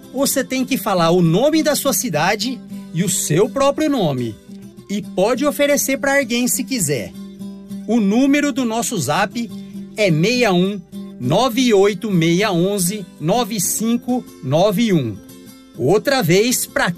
você tem que falar o nome da sua cidade e o seu próprio nome. E pode oferecer para alguém se quiser. O número do nosso zap é 61 98611 9591. Outra vez, para